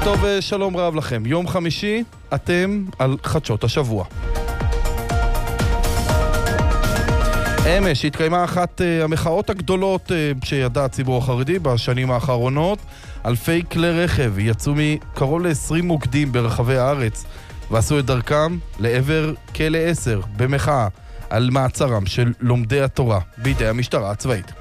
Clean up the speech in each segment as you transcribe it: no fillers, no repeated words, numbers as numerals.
טוב, שלום רב לכם. יום חמישי, אתם על חדשות השבוע. אמש התקיימה אחת המחאות הגדולות שידע הציבור החרדי בשנים האחרונות. אלפי כלי רכב יצאו מקרוב ל-20 מוקדים ברחבי הארץ ועשו את דרכם לעבר כלא 10 במחאה על מעצרם של לומדי התורה בידי המשטרה הצבאית.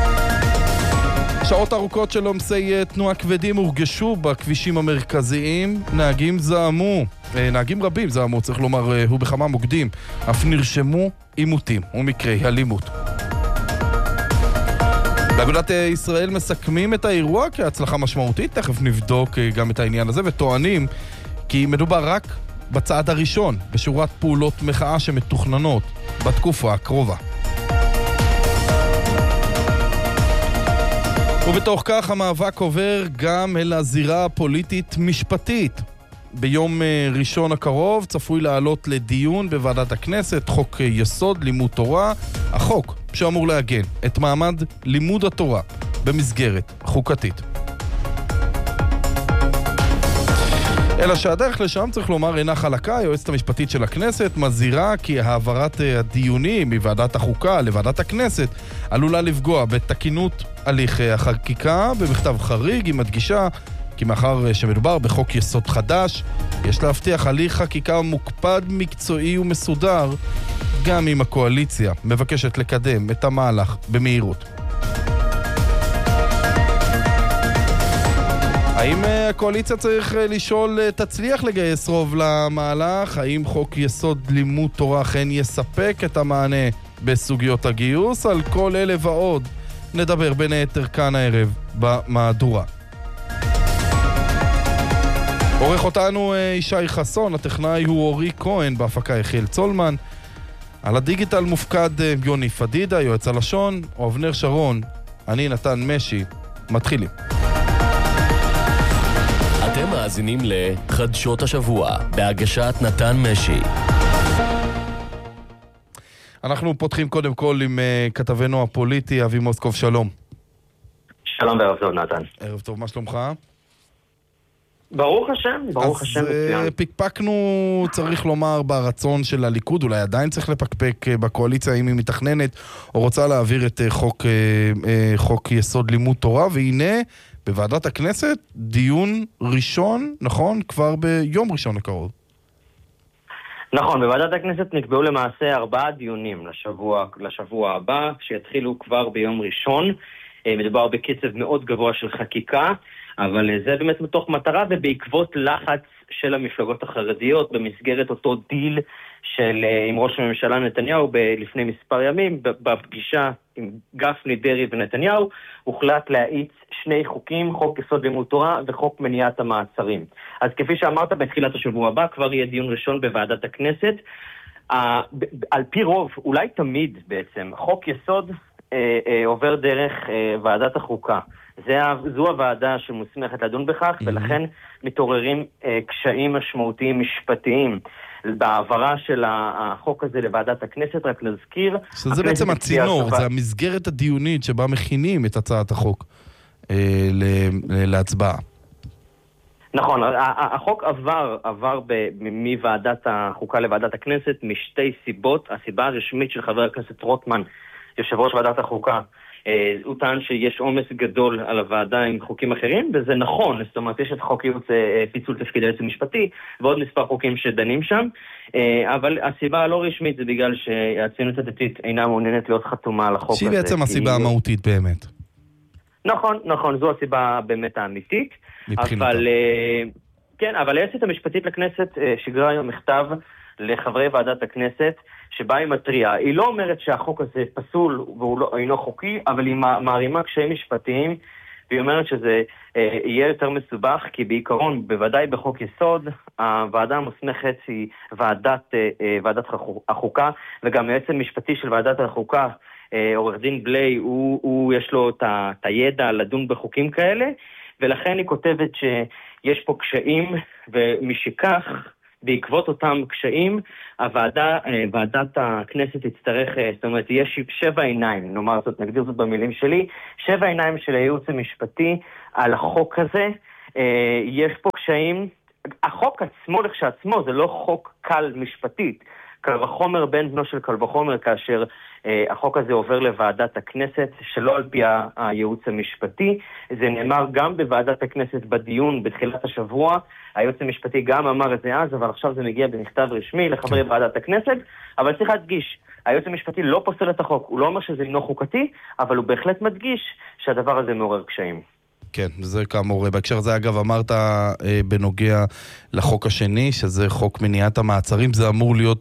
שעות ארוכות של עומסי תנועה כבדים הורגשו בכבישים המרכזיים. נהגים רבים זעמו, צריך לומר, הוא בכמה מוקדים. אף נרשמו עימותים ומקרי אלימות. באגודת ישראל מסכמים את האירוע כהצלחה משמעותית. תכף נבדוק גם את העניין הזה וטוענים כי מדובר רק בצעד הראשון בשורת פעולות מחאה שמתוכננות בתקופה הקרובה. ובתוך כך המאבק עובר גם אל הזירה הפוליטית-משפטית. ביום ראשון הקרוב צפוי לעלות לדיון בוועדת הכנסת חוק יסוד לימוד תורה, החוק שאמור להגן את מעמד לימוד התורה במסגרת חוקתית. אלא שהדרך לשם, צריך לומר, אינה חלקה. היועצת המשפטית של הכנסת מזהירה כי העברת הדיונים מוועדת החוקה לוועדת הכנסת עלולה לפגוע בתקינות הליך החקיקה. במכתב חריג היא מדגישה כי מאחר שמדובר בחוק יסוד חדש, יש להבטיח הליך חקיקה מוקפד, מקצועי ומסודר, גם אם הקואליציה מבקשת לקדם את המהלך במהירות. האם הקואליציה צריך לשאול, תצליח לגייס רוב למהלך? האם חוק יסוד לימוד תורה אכן יספק את המענה בסוגיות הגיוס? על כל אלה ועוד נדבר בין היתר כאן הערב במהדורה. עורך אותנו ישי חסון, הטכנאי הוא אורי כהן, בהפקה יחיאל צולמן. על הדיגיטל מופקד יוני פדידה, יועץ הלשון, אבנר שרון, אני נתן משי. מתחילים. אתם מאזינים לחדשות השבוע בהגשת נתן משי. אנחנו פותחים קודם כל עם כתבנו הפוליטי אבי מוסקוב. שלום. שלום וערב טוב נתן. ערב טוב, מה שלומך? ברוך השם, ברוך השם מצוין. אז פקפקנו, צריך לומר, ברצון של הליכוד, אולי עדיין צריך לפקפק בקואליציה אם היא מתכננת או רוצה להעביר את חוק יסוד לימוד תורה, והנה בוועדת הכנסת דיון ראשון, נכון? כבר ביום ראשון הקרוב. נכון, בוועדת הכנסת נקבעו למעשה 4 דיונים לשבוע הבא, שיתחילו כבר ביום ראשון. מדובר בקצב מאוד גבוה של חקיקה, אבל זה באמת מתוך מטרה ובעקבות לחץ של המפלגות החרדיות במסגרת אותו דיל עם ראש הממשלה נתניהו לפני מספר ימים. בפגישה עם גפני, דרעי ונתניהו הוחלט להאיץ 2 חוקים, חוק יסוד לימוד תורה וחוק מניעת המעצרים. אז כפי שאמרת, בתחילת השבוע הבא כבר יהיה דיון ראשון בוועדת הכנסת. על פי רוב, אולי תמיד בעצם, חוק יסוד עובר דרך ועדת החוקה. זו הוועדה שמוסמכת לדון בכך, ולכן מתעוררים קשיים משמעותיים משפטיים בעברה של החוק הזה לוועדת הכנסת. רק נזכיר, שזה בעצם הצינור, זה המסגרת הדיונית שבה מכינים את הצעת החוק להצבעה. נכון, החוק עבר מוועדת החוקה לוועדת הכנסת משתי סיבות. הסיבה הרשמית של חבר הכנסת רוטמן, יושב ראש ועדת החוקה, הוא טען שיש עומס גדול על הוועדה עם חוקים אחרים, וזה נכון. זאת אומרת, יש את חוק ייעוץ פיצול תפקיד היועץ המשפטי ועוד מספר חוקים שדנים שם, אבל הסיבה הלא רשמית זה בגלל שהציונות הדתית אינה מעוניינת להיות חתומה על החוק הזה. שהיא בעצם הסיבה המהותית באמת. נכון, זו הסיבה באמת האמיתית. אבל כן, אבל היועצת המשפטית לכנסת שגרה היום מכתב לחברי ועדת הכנסת שבה היא מטריעה. היא לא אומרת שהחוק הזה פסול והוא אינו חוקי, אבל היא מערימה קשיים משפטיים, והיא אומרת שזה יהיה יותר מסובך, כי בוודאי בחוק יסוד, הוועדה המוסמכת היא ועדת החוקה, וגם היועץ המשפטי של ועדת החוקה, עורך דין בלי, הוא יש לו את הידע לדון בחוקים כאלה, ולכן היא כותבת שיש פה קשיים, ומשכך, בעקבות אותם קשיים, ועדת הכנסת תצטרך, זאת אומרת, יש 7 עיניים, נאמר זאת, נגדיר זאת במילים שלי, 7 עיניים של הייעוץ המשפטי על החוק הזה, יש פה קשיים, החוק עצמו לכשעצמו זה לא חוק קל משפטית, קל וחומר בן בנו של קל וחומר כאשר החוק הזה עובר לוועדת הכנסת שלא על פי הייעוץ המשפטי. זה נאמר גם בוועדת הכנסת בדיון בתחילת השבוע, הייעוץ המשפטי גם אמר את זה אז, אבל עכשיו זה מגיע במכתב רשמי לחברי ועדת הכנסת. אבל צריך להדגיש, הייעוץ המשפטי לא פוסל את החוק, הוא לא אומר שזה אינו חוקתי, אבל הוא בהחלט מדגיש שהדבר הזה מעורר קשיים. כן, זה כאמור, בהקשר הזה אגב אמרת בנוגע לחוק השני, שזה חוק מניעת המעצרים, זה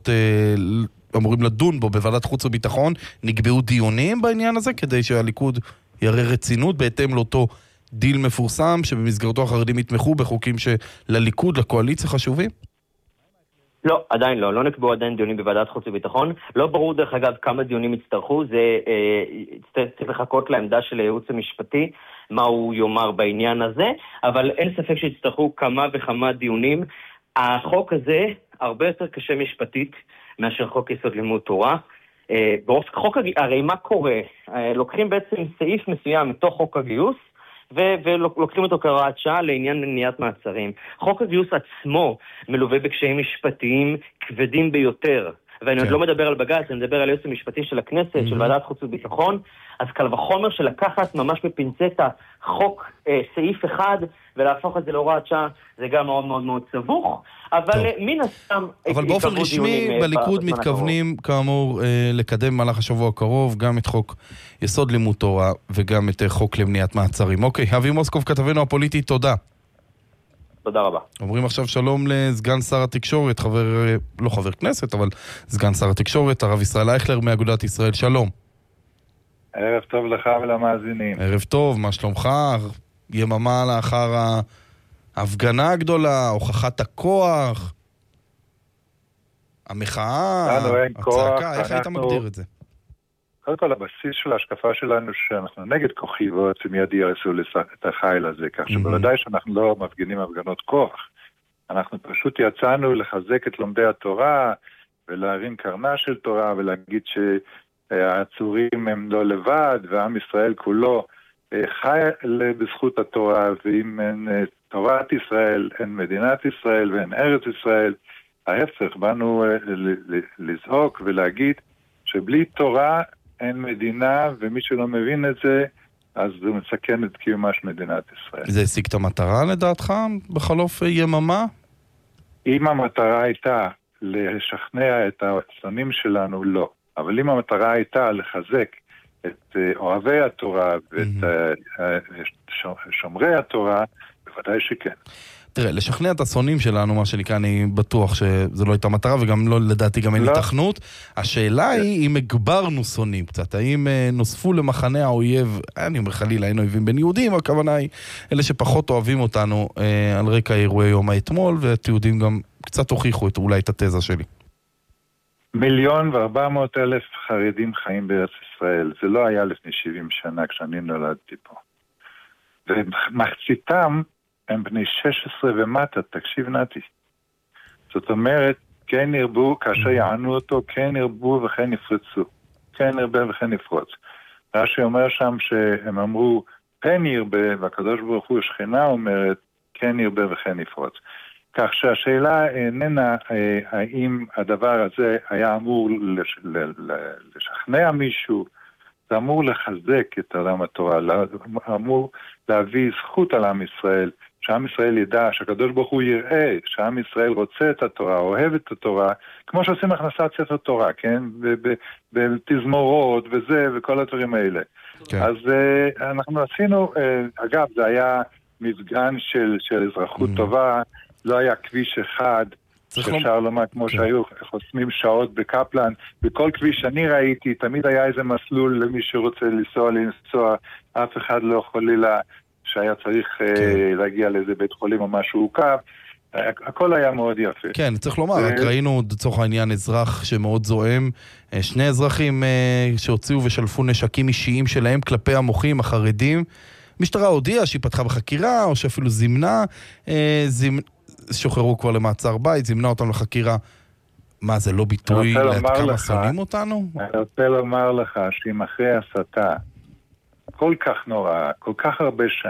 אמורים לדון בו בוועדת חוץ וביטחון, נקבעו דיונים בעניין הזה כדי שהליכוד יראה רצינות בהתאם לאותו דיל מפורסם שבמסגרתו החרדים יתמכו בחוקים שלליכוד, לקואליציה חשובים? לא, עדיין לא נקבעו עדיין דיונים בוועדת חוץ וביטחון. לא ברור דרך אגב כמה דיונים יצטרכו, זה צריך לחכות לעמדה של הייעוץ המשפטי, מה הוא יאמר בעניין הזה, אבל אין ספק שיצטרכו כמה וכמה דיונים. החוק הזה הרבה יותר קשה משפטית מאשר חוק יסוד לימוד תורה. הרי מה קורה? לוקחים בעצם סעיף מסוים מתוך חוק הגיוס, ולוקחים אותו כהוראת שעה לעניין מניעת מעצרים. חוק הגיוס עצמו מלווה בקשיים משפטיים כבדים ביותר, ואני עוד לא מדבר על בג"ץ, אני מדבר על היועץ המשפטי של הכנסת, של ועדת חוץ וביטחון. אז קל וחומר שלקחת ממש בפינצטה חוק סעיף אחד ולהפוך את זה להוראת שעה, זה גם מאוד מאוד מאוד סבוך, אבל מן הסתם... אבל באופן רשמי בליכוד מתכוונים כאמור לקדם במהלך השבוע הקרוב גם את חוק יסוד לימוד תורה וגם את חוק למניעת מעצרים. אוקיי, אבי מוסקוב כתבנו הפוליטי, תודה. תודה רבה. אומרים עכשיו שלום לסגן שר התקשורת, לא חבר כנסת, אבל סגן שר התקשורת, הרב ישראל אייכלר מאגודת ישראל, שלום. ערב טוב לך ולמאזינים. ערב טוב, מה שלומך? יממה לאחר ההפגנה הגדולה, הוכחת הכוח, המחאה, הצעקה, איך היית מגדיר את זה? קודם כל, הבסיס של ההשקפה שלנו שאנחנו נגד כוחי ומיד ירסו את החיל הזה, כך שבוודאי שאנחנו לא מפגינים הפגנות כוח. אנחנו פשוט יצאנו לחזק את לומדי התורה ולהרים קרנה של תורה ולהגיד שהעצורים הם לא לבד ועם ישראל כולו חי בזכות התורה, ואם אין תורת ישראל, אין מדינת ישראל ואין ארץ ישראל. ההפך, באנו לזעוק ולהגיד שבלי תורה אין מדינה, ומי שלא מבין את זה, אז זה מסכן את קיומה של מדינת ישראל. זה השיג את המטרה לדעתך בחלוף יממה? אם המטרה הייתה לשכנע את השונאים שלנו, לא. אבל אם המטרה הייתה לחזק את אוהבי התורה ואת שומרי התורה, בוודאי שכן. תראה, לשכנע את השונאים שלנו, מה שנקרא, אני בטוח שזה לא הייתה מטרה, וגם לא, לדעתי גם אין התכנות. השאלה היא אם הגברנו שונאים קצת, האם נוספו למחנה האויב, אני אומר חלילה, אין אויבים בין יהודים, הכוונה היא אלה שפחות אוהבים אותנו על רקע אירועי יום האתמול, ואת יהודים גם קצת הוכיחו אולי את התזה שלי. 1,400,000 חרדים חיים בארץ ישראל. זה לא היה לפני 70 שנה כשאני נולדתי פה. ומחציתם הם בני 16 ומטה, תקשיב נתי. זאת אומרת, כן ירבו, כאשר יענו אותו, כן ירבו וכן יפרצו. כן ירבה וכן יפרוץ. רש"י אומר שם שהם אמרו, פן ירבה, והקדוש ברוך הוא שכינה אומרת, כן ירבה וכן יפרוץ. כך שהשאלה איננה האם הדבר הזה היה אמור לשכנע מישהו, זה אמור לחזק את עולם התורה, אמור להביא זכות על עם ישראל, שעם ישראל ידע, שהקדוש ברוך הוא יראה, שעם ישראל רוצה את התורה, אוהב את התורה, כמו שעושים הכנסת ספר תורה, כן? בתזמורות וזה וכל הדברים האלה. כן. אז אנחנו עשינו, אגב, זה היה מפגן של אזרחות טובה, לא היה כביש אחד, שאפשר לומר כמו שהיו חוסמים שעות בקפלן, בכל כביש שאני ראיתי, תמיד היה איזה מסלול למי שרוצה לנסוע, אף אחד לא חלילה שהיה צריך להגיע לאיזה בית חולים או משהו עוקב, הכל היה מאוד יפה. כן, צריך לומר, רק ראינו לצורך העניין אזרח שמאוד זועם, שני אזרחים שהוציאו ושלפו נשקים אישיים שלהם כלפי המוחים החרדים, משטרה הודיעה שהיא פתחה בחקירה, או שאפילו זימנה, שוחררו כבר למעצר בית, זימנה אותם לחקירה. מה, זה לא ביטוי עד כמה שונאים אותנו? אני רוצה לומר לך שאם אחרי הסתה כל כך נורא, כל כך הרבה שנים,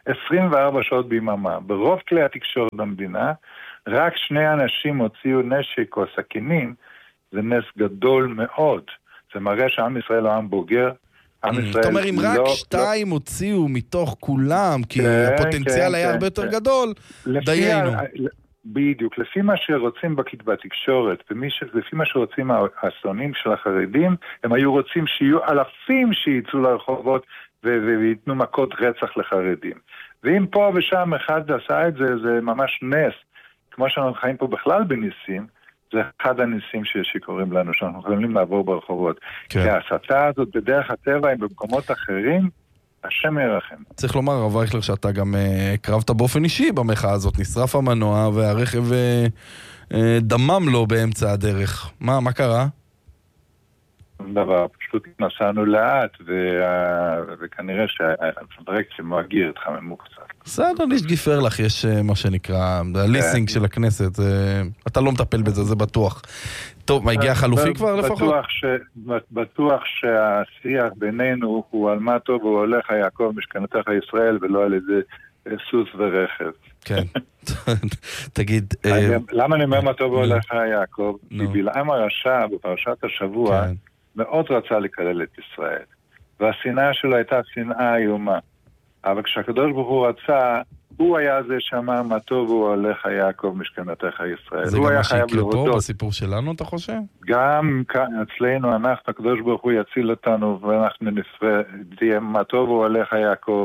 24 שעות ביממה. ברוב כלי התקשורת במדינה, רק 2 אנשים הוציאו נשק או סכינים, זה נס גדול מאוד. זה מראה שעם ישראל הוא עם בוגר. זאת אומרת, אם רק 2 הוציאו מתוך כולם, כי הפוטנציאל היה הרבה יותר גדול, דיינו. בדיוק, לפי מה שרוצים בתקשורת, לפי מה שרוצים השונאים של החרדים, הם היו רוצים שיהיו אלפים שיצאו לרחובות ויתנו מכות רצח לחרדים. ואם פה ושם אחד עשה את זה, זה ממש נס. כמו שאנחנו חיים פה בכלל בניסים, זה אחד הניסים שקוראים לנו, שאנחנו יכולים לעבור ברחובות. כי ההסתה הזאת בדרך הטבע, הם במקומות אחרים, השם ירחם. צריך לומר, הרב אייכלר, שאתה גם קרבת באופן אישי במחאה הזאת, נשרף המנוע והרכב דמם לו באמצע הדרך. מה קרה? דבר, פשוט נסענו לאט, וכנראה שהברק שמואגיר התחממו קצת. בסדר, נשגיפר לך, יש מה שנקרא, הליסינג של הכנסת, אתה לא מטפל בזה, זה בטוח. טוב, מה הגיע חלופי כבר לפחות? בטוח שהשיח בינינו הוא על מה טוב הוא הולך יעקב משכנתך ישראל, ולא על איזה סוס ורכב. כן, תגיד... למה אני אומר מה טוב הוא הולך יעקב? כי בלעם הרשע בפרשת השבוע מאוד רצה לקלל את ישראל, והשנאה שלו הייתה שנאה איומה. אבל כשהקדוש ברוך הוא רצה, הוא היה זה שאמר מה טוב הוא הולך יעקב משכנתך ישראל. זה גם מה שיקרה פה בסיפור שלנו, אתה חושב? גם אצלנו, הקדוש ברוך הוא יציל אותנו, ואנחנו נפרדים, מה טוב הוא הולך יעקב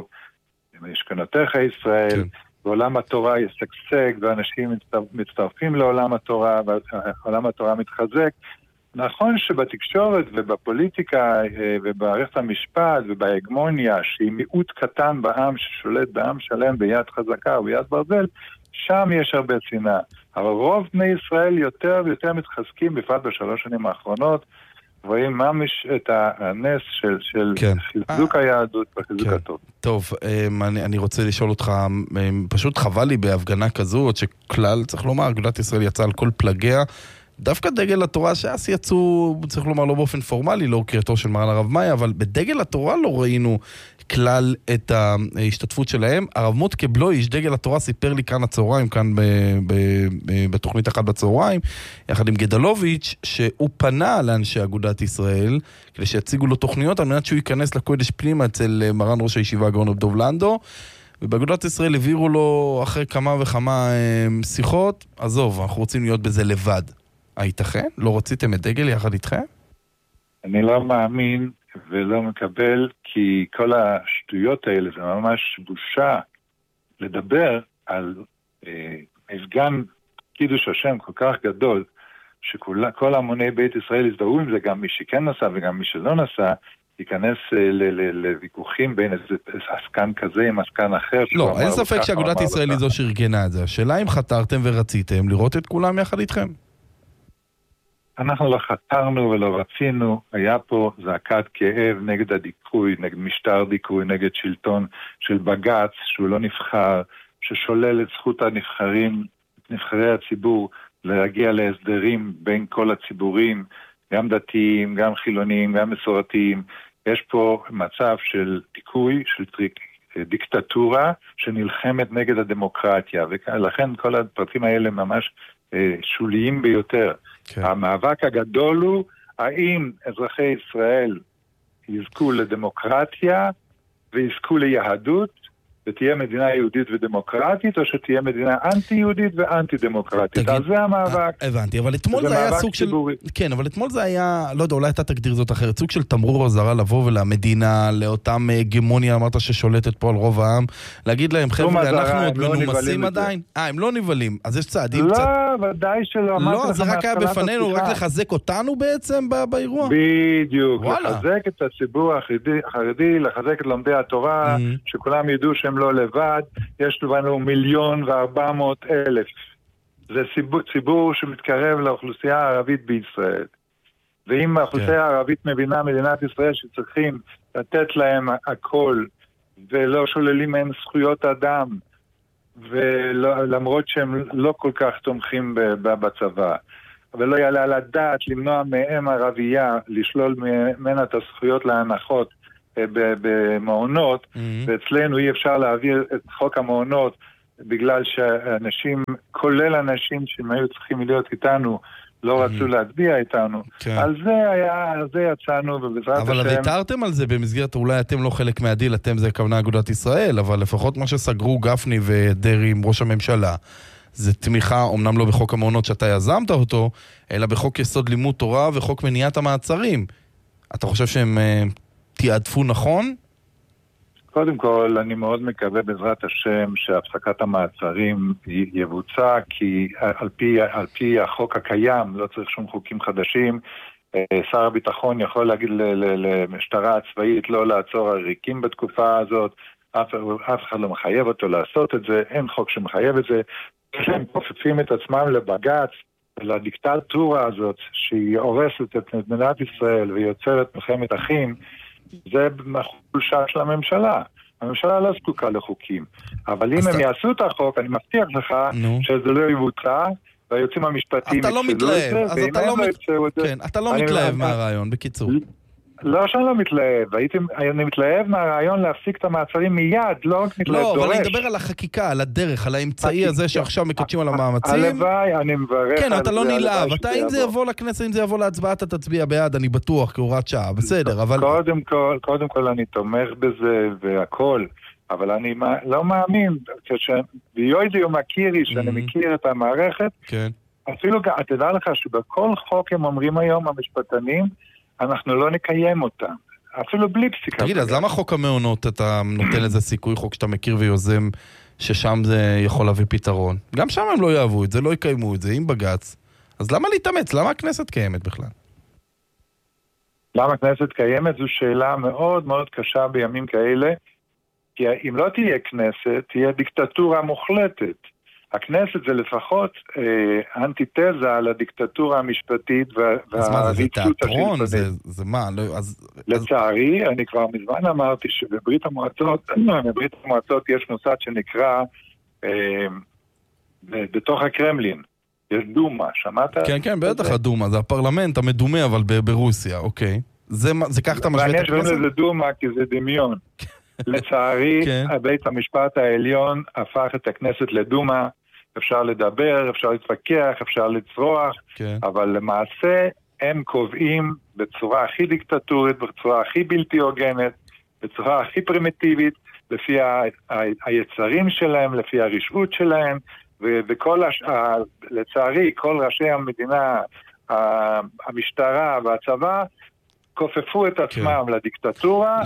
משכנתך ישראל, ועולם התורה ישגשג, ואנשים מצטרפים לעולם התורה, ועולם התורה מתחזק. נכון שבתקשורת ובפוליטיקה ובערכת המשפט ובהגמוניה, שהיא מיעוט קטן בעם ששולט בעם שלם ביד חזקה וביד ברזל, שם יש הרבה שנאה. אבל רוב בני ישראל יותר ויותר מתחזקים, בפרט בשלוש שנים האחרונות, רואים ממש את הנס של חיזוק היהדות וחיזוק הטוב. טוב, אני רוצה לשאול אותך, פשוט חבל לי בהפגנה כזו, שכלל, צריך לומר, אגודת ישראל יצאה על כל פלגיה, דווקא דגל התורה שאז יצאו, צריך לומר, לא באופן פורמלי, לא קריאתו של מרן הרב מאיה, אבל בדגל התורה לא ראינו כלל את ההשתתפות שלהם. הרב מוטקה בלויש, דגל התורה, סיפר לי כאן הצהריים, כאן בתוכנית אחת בצהריים, יחד עם גדלוביץ', שהוא פנה לאנשי אגודת ישראל, כדי שיציגו לו תוכניות, על מנת שהוא ייכנס לקודש פנימה אצל מרן ראש הישיבה הגאון רב דב לנדו, ובאגודת ישראל העבירו לו אחרי כמה וכמה שיחות, עזוב, אנחנו רוצים להיות בזה לבד. הייתכן? לא רציתם את דגל יחד איתכם? אני לא מאמין ולא מקבל, כי כל השטויות האלה זה ממש בושה לדבר על מפגן קידוש השם כל כך גדול, שכל המוני בית ישראל הזדהו עם זה, גם מי שכן נסע וגם מי שלא נסע, ייכנס לוויכוחים בין איזה עסקן כזה עם עסקן אחר. לא, אין ספק שאגודת ישראל היא זו שארגנה את זה. השאלה אם חתרתם ורציתם לראות את כולם יחד איתכם? אנחנו לא חתרנו ולא רצינו, היה פה זעקת כאב נגד הדיכוי, נגד משטר דיכוי, נגד שלטון של בג"ץ, שהוא לא נבחר, ששולל את זכות הנבחרים, נבחרי הציבור, להגיע להסדרים בין כל הציבורים, גם דתיים, גם חילוניים, גם מסורתיים. יש פה מצב של דיכוי, של דיקטטורה, שנלחמת נגד הדמוקרטיה, ולכן כל הפרטים האלה ממש שוליים ביותר. המאבק הגדול הוא, האם אזרחי ישראל יזכו לדמוקרטיה ויזכו ליהדות, ותהיה מדינה יהודית ודמוקרטית, או שתהיה מדינה אנטי-יהודית ואנטי-דמוקרטית. אז זה המאבק. הבנתי, אבל אתמול זה היה סוג של... כן, אבל אתמול זה היה, לא יודע, אולי אתה תגדיר זאת אחרת, סוג של תמרור הזרה לבוא ולמדינה, לאותם הגמוניה, אמרת ששולטת פה על רוב העם, להגיד להם, חבר'ה, אנחנו עוד מנומסים עדיין. הם לא נבלים, אז יש צעדים קצת... לא, ודאי שלא. לא, זה רק היה בפנינו, רק לחזק אותנו בעצם באירוע. בדיוק, לחזק את הציבור החרדי, לחזק את לומדי התורה, שכולם ידעו שהם לא לבד, יש לנו 1,400,000. זה ציבור שמתקרב לאוכלוסייה הערבית בישראל. ואם האוכלוסייה הערבית מבינה מדינת ישראל שצריכים לתת להם הכל, ולא שוללים מהם זכויות אדם, ולמרות שהם לא כל כך תומכים בצבא, ולא יעלה על הדעת למנוע מהם ערבייה, לשלול ממנה את הזכויות להנחות, במעונות, ואצלנו אי אפשר להעביר את חוק המעונות, בגלל שאנשים, כולל אנשים שהם היו צריכים להיות איתנו, לא רצו להצביע איתנו. על זה יצאנו, ובעזרת השם... אבל ויתרתם על זה במסגרת, אולי אתם לא חלק מהדיל, אתם זה כוונה אגודת ישראל, אבל לפחות מה שסגרו גפני ודרי עם ראש הממשלה, זה תמיכה, אמנם לא בחוק המעונות שאתה יזמת אותו, אלא בחוק יסוד לימוד תורה וחוק מניעת המעצרים. אתה חושב שהם תיעדפו נכון? קודם כל, אני מאוד מקווה בעזרת השם שהפסקת המעצרים יבוצע, כי על פי החוק הקיים, לא צריך שום חוקים חדשים, שר הביטחון יכול להגיד למשטרה הצבאית לא לעצור עריקים בתקופה הזאת, אף אחד לא מחייב אותו לעשות את זה, אין חוק שמחייב את זה, הם כופפים את עצמם לבג"ץ, לדיקטטורה הזאת, שהיא הורסת את מדינת ישראל ויוצרת מלחמת אחים, זה חולשה של הממשלה. הממשלה לא זקוקה לחוקים. אבל אם הם יעשו את החוק, אני מבטיח לך שזה לא יבוצע, והיוצאים המשפטיים אתה לא מתלהב, אז אתה לא מתלהב מהרעיון, בקיצור. לא שאני לא מתלהב, אני מתלהב מהרעיון להפסיק את המעצרים מיד, לא רק מתלהב דורש. לא, אבל אני מדבר על החקיקה, על הדרך, על האמצעי הזה שעכשיו מקדשים על המאמצים. הלוואי, אני מברך. כן, אתה לא נלהב, אתה אם זה יבוא לכנסת, אם זה יבוא להצבעה, אתה תצביע בעד, אני בטוח, כהוראת שעה, בסדר, אבל... קודם כל אני תומך בזה והכל, אבל אני לא מאמין, ביודעו מכירי, שאני מכיר את המערכת, אפילו, תדע לך שבכל חוק הם אומרים היום, המשפטנים, אנחנו לא נקיים אותם, אפילו בלי פסיקה. תגיד, אז למה חוק המעונות אתה נותן לזה סיכוי, חוק שאתה מכיר ויוזם, ששם זה יכול להביא פתרון? גם שם הם לא יאהבו את זה, לא יקיימו את זה, עם בג"ץ. אז למה להתאמץ? למה הכנסת קיימת בכלל? למה הכנסת קיימת? זו שאלה מאוד מאוד קשה בימים כאלה, כי אם לא תהיה כנסת, תהיה דיקטטורה מוחלטת. הכנסת זה לפחות אנטיתזה על הדיקטטורה המשפטית והריצות השלטונית. זה מה? לצערי, אני כבר מזמן אמרתי שבברית המועצות יש מוסד שנקרא בתוך הקרמלין. יש דומה, שמעת? כן, כן, בטח הדומה, זה הפרלמנט המדומה אבל ברוסיה, אוקיי. זה כך אתה משווה את הכנסת? מעניין שזה דומה כי זה דמיון. לצערי, בית המשפט העליון הפך את הכנסת לדומה, אפשר לדבר, אפשר להתווכח, אפשר לצרוח, אבל למעשה הם קובעים בצורה הכי דיקטטורית, בצורה הכי בלתי הוגנת, בצורה הכי פרימיטיבית, לפי היצרים שלהם, לפי הרשעות שלהם, לצערי, כל ראשי המדינה, המשטרה והצבא, כופפו את עצמם לדיקטטורה,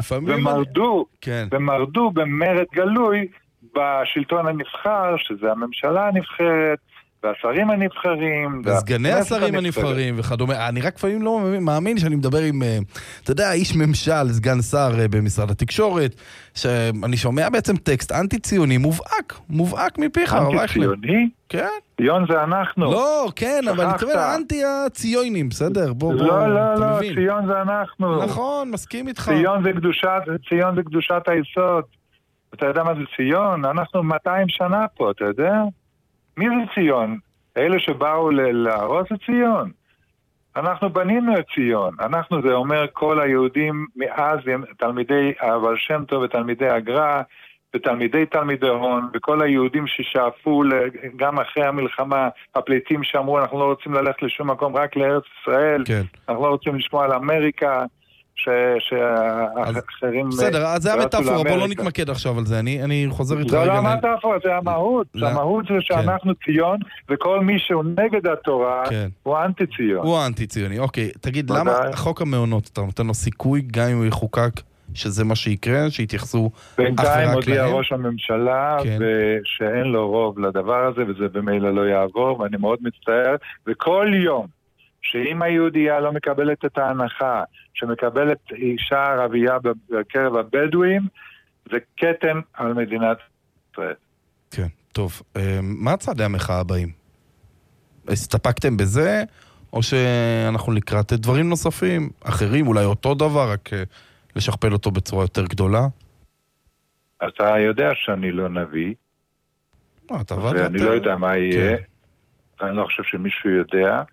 ומרדו במרד גלוי בשלטון הנבחר, שזה הממשלה הנבחרת, והשרים הנבחרים, וסגני השרים הנבחרים וכדומה. אני רק לפעמים לא מאמין שאני מדבר עם, אתה יודע, איש ממשל, סגן שר במשרד התקשורת, שאני שומע בעצם טקסט אנטי-ציוני מובהק מפיך. אנטי-ציוני? כן. ציון זה אנחנו. לא, כן, אבל אני מתכוון אנטי-הציונים, בסדר? לא, ציון זה אנחנו. נכון, מסכים איתך. ציון זה קדושת היסוד. אתה יודע מה זה ציון? אנחנו 200 שנה פה, אתה יודע? מי זה ציון? אלה שבאו להרוס את ציון. אנחנו בנינו את ציון. אנחנו, זה אומר כל היהודים מאז, תלמידי אבל שם טוב ותלמידי הגר"א, ותלמידי תלמידי הון, וכל היהודים ששאפו גם אחרי המלחמה, הפליטים שאמרו, אנחנו לא רוצים ללכת לשום מקום, רק לארץ ישראל, אנחנו לא רוצים לשמוע על אמריקה, שאחרים... בסדר, אז זה המטאפורה, בואו לא נתמקד עכשיו על זה, אני חוזר איתך. זה לא המטאפורה, זה המהות. המהות זה שאנחנו ציון, וכל מי שהוא נגד התורה, הוא אנטי-ציון. הוא אנטי-ציוני, אוקיי. תגיד, למה חוק המעונות, אתה נותן לו סיכוי, גם אם הוא יחוקק, שזה מה שיקרה, שיתייחסו אך ורק להם? בינתיים הודיע ראש הממשלה, שאין לו רוב לדבר הזה, וזה במילא לא יעבור, ואני מאוד מצטער, וכל יום, שאם היהודייה לא מקבלת את ההנחה, שמקבלת אישה ערבייה בקרב הבדואים, זה קטן על מדינת ישראל. כן, טוב. מה צעדי המחאה הבאים? הסתפקתם בזה, או שאנחנו לקראת דברים נוספים, אחרים, אולי אותו דבר, רק לשכפל אותו בצורה יותר גדולה? אתה יודע שאני לא נביא, ואני לא יודע מה יהיה, אני לא חושב שמישהו יודע,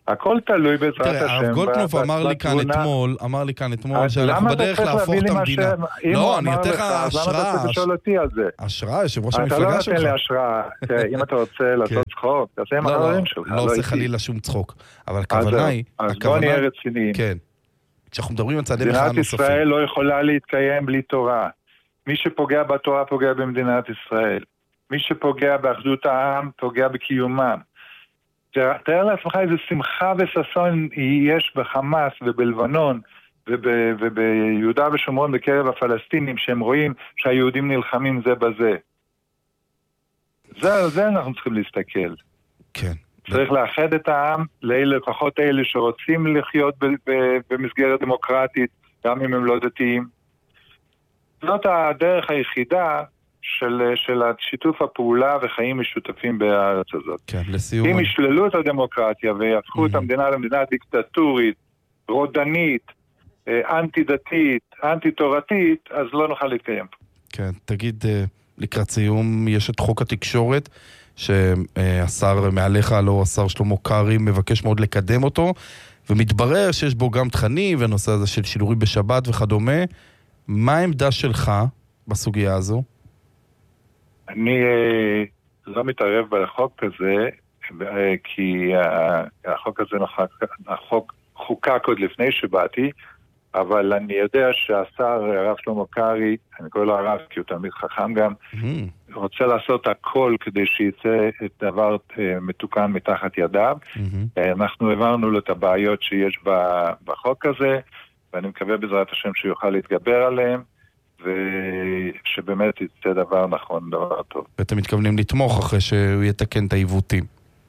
הכל תלוי בעזרת השם. תראה, הרב גולדקנופ אמר לי כאן אתמול שאנחנו בדרך להפוך את המדינה. לא, אני אתן לך השראה. למה אתה רוצה לשאול אותי על זה? השראה, יושב ראש המפלגה שלך. אתה לא נותן לי השראה. אם אתה רוצה לעשות צחוק, תעשה עם החברים שלך. לא עושה חלילה שום צחוק. אבל הכוונה היא... אז בוא נהיה רציניים. כן. כשאנחנו מדברים על צעדי מחאה נוספים. מדינת ישראל לא יכולה להתקיים בלי תורה. מי שפוגע בתורה פוגע במדינת ישראל. מי שפוגע באחדות העם פוגע בקיומם. תאר לעצמך איזה שמחה וששון יש בחמאס ובלבנון וביהודה ושומרון בקרב הפלסטינים שהם רואים שהיהודים נלחמים זה בזה. זה אנחנו צריכים להסתכל. כן. צריך לאחד את העם לפחות אלה שרוצים לחיות במסגרת דמוקרטית, גם אם הם לא דתיים. זאת הדרך היחידה של שיתוף הפעולה וחיים משותפים בארץ הזאת. כן, לסיום. אם ישללו את הדמוקרטיה ויהפכו את המדינה למדינה דיקטטורית, רודנית, אנטי-דתית, אנטי-תורתית, אז לא נוכל להתקיים. כן, תגיד, לקראת סיום, יש את חוק התקשורת, שהשר מעליך, לא השר שלמה קרעי, מבקש מאוד לקדם אותו, ומתברר שיש בו גם תכנים, ונושא הזה של שידורים בשבת וכדומה. מה העמדה שלך בסוגיה הזו? אני לא מתערב בחוק הזה, כי החוק הזה החוק חוקק עוד לפני שבאתי, אבל אני יודע שהשר הרב שלמה קרעי, אני קורא לו הרב כי הוא תמיד חכם גם, רוצה לעשות הכל כדי שיצא את דבר מתוקן מתחת ידיו. אנחנו הבנו לו את הבעיות שיש בחוק הזה, ואני מקווה בעזרת השם שיוכל להתגבר עליהם, ושבאמת יצא דבר נכון, דבר טוב. ואתם מתכוונים לתמוך אחרי שהוא יתקן את העיוותים?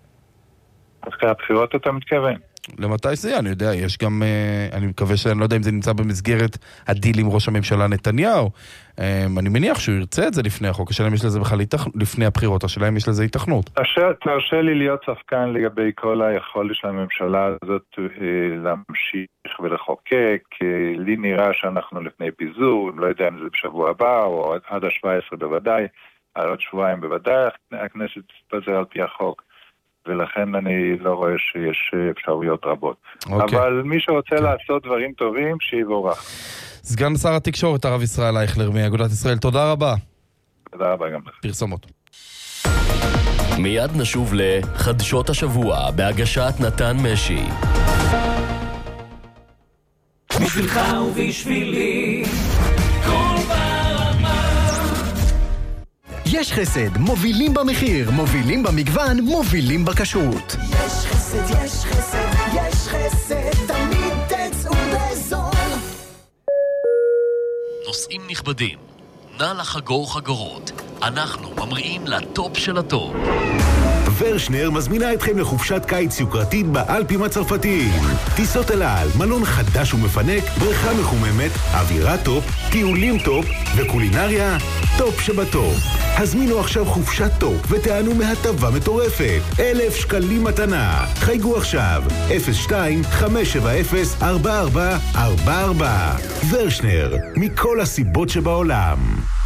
אחרי הבחירות אתה מתכוון? למתי זה? אני יודע, יש גם, אני מקווה שאני לא יודע אם זה נמצא במסגרת הדיל עם ראש הממשלה נתניהו. אני מניח שהוא ירצה את זה לפני החוק, השאלה אם יש לזה בכלל לפני הבחירות, השאלה אם יש לזה התכנות. תרשה לי להיות ספקן לגבי כל היכולת של הממשלה הזאת להמשיך ולחוקק. לי נראה שאנחנו לפני פיזור, לא יודע אם זה בשבוע הבא או עד ה-17 בוודאי, עוד שבועיים בוודאי הכנסת תתפזר על פי החוק. ולכן אני לא רואה שיש אפשרויות רבות. אבל מי שרוצה לעשות דברים טובים, שיבורך. סגן שר התקשורת, הרב ישראל אייכלר מאגודת ישראל, תודה רבה. תודה רבה גם לך. פרסומות. מיד נשוב לחדשות השבוע, בהגשת נתן משי. בשבילך ובשבילי יש חסד, מובילים במחיר, מובילים במגוון, מובילים בכשרות. יש חסד, יש חסד, יש חסד, תמיד תצאו בזול. נוסעים נכבדים, נא לחגור חגורות. אנחנו ממריאים לטופ של הטופ. ורשנר מזמינה אתכם לחופשת קיץ יוקרתית באלפים הצרפתיים. טיסות אל על, מלון חדש ומפנק, בריכה מחוממת, אווירה טופ, טיולים טופ וקולינריה טופ שבטופ. הזמינו עכשיו חופשת טופ ותענו מהטבה מטורפת. 1,000 שקלים מתנה. חייגו עכשיו 02-570-4444. ורשנר, מכל הסיבות שבעולם.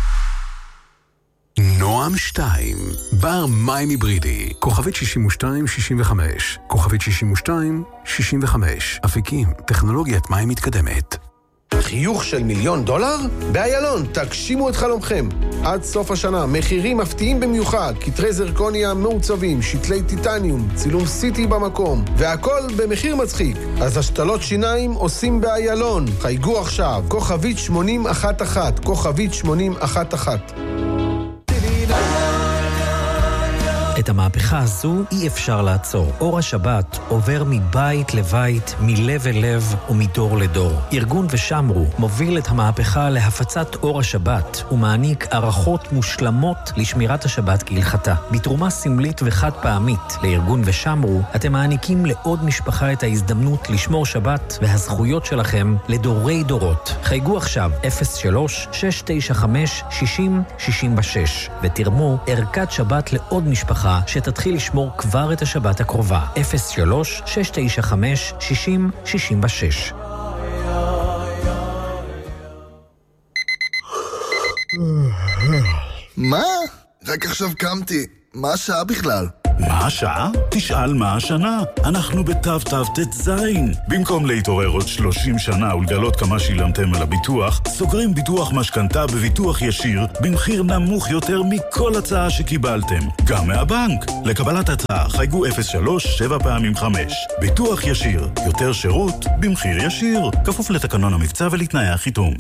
נועם 2, בר מים היברידי, כוכבית 6265, כוכבית 6265, אפיקים, טכנולוגיית מים מתקדמת. חיוך של $1,000,000? באיילון, תגשימו את חלומכם. עד סוף השנה, מחירים מפתיעים במיוחד, כתרי זרקוניה מעוצבים, שתלי טיטניום, צילום סיטי במקום, והכל במחיר מצחיק. אז השתלות שיניים עושים באיילון. חייגו עכשיו, כוכבית 8011, כוכבית 8011. את המהפכה הזו אי אפשר לעצור. אור השבת עובר מבית לבית, מלב אל לב ומדור לדור. ארגון ושמרו מוביל את המהפכה להפצת אור השבת ומעניק ערכות מושלמות לשמירת השבת כהלכתה. בתרומה סמלית וחד פעמית לארגון ושמרו, אתם מעניקים לעוד משפחה את ההזדמנות לשמור שבת והזכויות שלכם לדורי דורות. חייגו עכשיו 03-695-6066 ותרמו ערכת שבת לעוד משפחה שתתחיל לשמור כבר את השבת הקרובה. 03-695-6066. מה? רק עכשיו קמתי. מה השעה בכלל? מה השעה? תשאל מה השנה. אנחנו בתו תזין. במקום להתעורר עוד 30 שנה ולגלות כמה שילמתם על הביטוח, סוגרים ביטוח משכנתה בביטוח ישיר במחיר נמוך יותר מכל הצעה שקיבלתם. גם מהבנק. לקבלת הצעה חייגו 03 7 פעמים 5. ביטוח ישיר. יותר שירות במחיר ישיר. כפוף לתקנון המבצע ולתנאי החיתום.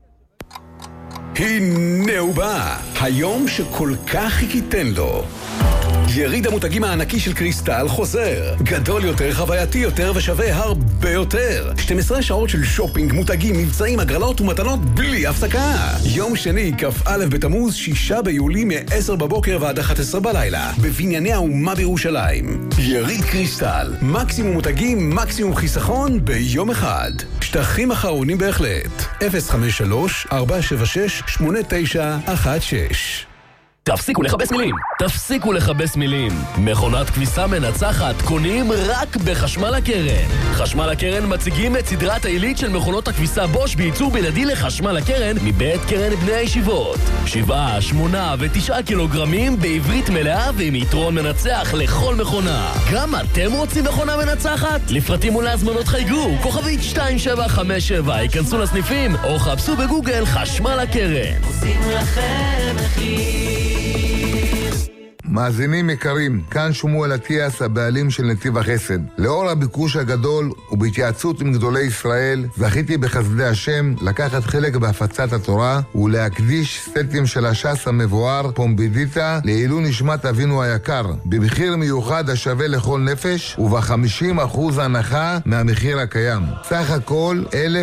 הנה הוא בא, היום שכל כך חיכיתן לו. יריד המותגים הענקי של קריסטל חוזר. גדול יותר, חווייתי יותר ושווה הרבה יותר. 12 שעות של שופינג, מותגים, מבצעים, הגרלות ומתנות בלי הפסקה. יום שני, כ"א בתמוז, 6 ביולי מ-10 בבוקר ועד 11 בלילה. בבנייני האומה בירושלים. יריד קריסטל. מקסימום מותגים, מקסימום חיסכון ביום אחד. שטחים אחרונים בהחלט. 053-476-8916. תפסיקו לחבש מילים. תפסיקו לחבש מילים. מכונת כביסה מנצחת קונים רק בחשמל הקרן. חשמל הקרן מציגים את סדרת העילית של מכונות הכביסה בוש בייצור בלעדי לחשמל הקרן מבית קרן בני הישיבות. 7, 8 ו9 קילוגרמים בעברית מלאה ועם יתרון מנצח לכל מכונה. גם אתם רוצים מכונה מנצחת? לפרטים ולהזמנות חייגו כוכבית 2757. ייכנסו לסניפים או חפשו בגוגל חשמל הקרן. עושים לכם מחיר. מאזינים יקרים, כאן שמואל אטיאס, הבעלים של נתיב החסד. לאור הביקוש הגדול ובהתייעצות עם גדולי ישראל, זכיתי בחסדי השם לקחת חלק בהפצת התורה ולהקדיש סטים של הש"ס המבואר פומבידיטה לעילוי נשמת אבינו היקר, במחיר מיוחד השווה לכל נפש וב-50% הנחה מהמחיר הקיים. סך הכל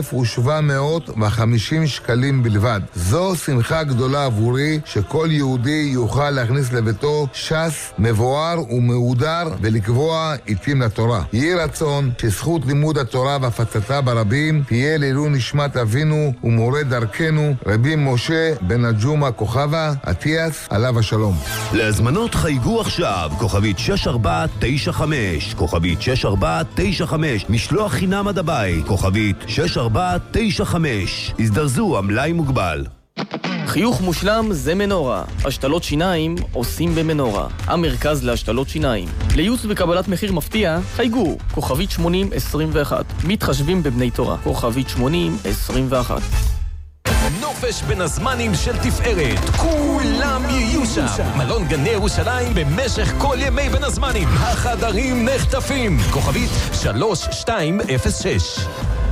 1,750 שקלים בלבד. זו שמחה גדולה עבורי שכל יהודי יוכל להכניס לביתו ש"ס מבואר ומהודר ולקבוע עיתים לתורה. יהי רצון שזכות לימוד התורה והפצתה ברבים תהיה לעילוי נשמת אבינו ומורה דרכנו רבי משה בן הג'ומא כוכבא אטיאס עליו השלום. להזמנות חייגו עכשיו כוכבית 6495 כוכבית 6495 משלוח חינם עד הבית כוכבית 6495. הזדרזו, המלאי מוגבל. חיוך מושלם זה מנורה. השתלות שיניים עושים במנורה. המרכז להשתלות שיניים. לייעוץ וקבלת מחיר מפתיע, חייגו כוכבית 8021. מתחשבים בבני תורה. כוכבית 8021. נופש בין הזמנים של תפארת, כולם יהיו שם. מלון גני ירושלים במשך כל ימי בין הזמנים. החדרים נחטפים. כוכבית 3206.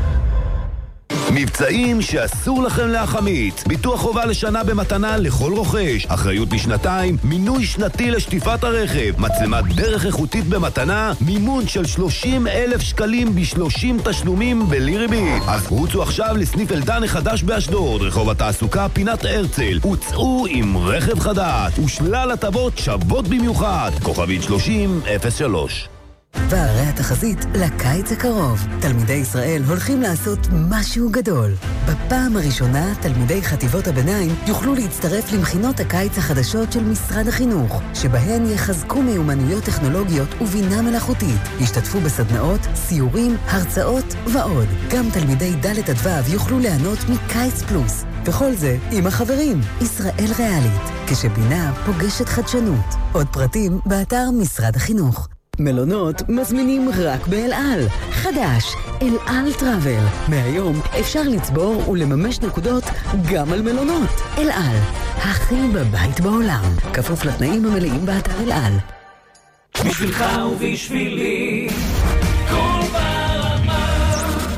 מבצעים שאסור לכם להחמיץ. ביטוח חובה לשנה במתנה לכל רוכש. אחריות לשנתיים, מינוי שנתי לשטיפת הרכב, מצלמת דרך איכותית במתנה, מימון של 30,000 שקלים ב30 תשלומים בלי ריבית. אז רוצו עכשיו לסניף אלדן החדש באשדוד, רחוב התעסוקה פינת הרצל. הוצאו עם רכב חדש ושלל הטבות שוות במיוחד. כוכבית 3003. והרי התחזית לקיץ הקרוב. תלמידי ישראל הולכים לעשות משהו גדול. בפעם הראשונה, תלמידי חטיבות הביניים יוכלו להצטרף למכינות הקיץ החדשות של משרד החינוך, שבהן יחזקו מיומנויות טכנולוגיות ובינה מלאכותית. ישתתפו בסדנאות, סיורים, הרצאות ועוד. גם תלמידי ד' עד ו' יוכלו ליהנות מקיץ פלוס. וכל זה עם החברים. ישראל ריאלית, כשבינה פוגשת חדשנות. עוד פרטים באתר משרד החינוך. מלונות מזמינים רק באל על. חדש, אל על טראבל. מהיום אפשר לצבור ולממש נקודות גם על מלונות. אל על, הכי בבית בעולם. כפוף לתנאים המלאים באתר אל על. בשבילך ובשבילי, כל ברמה.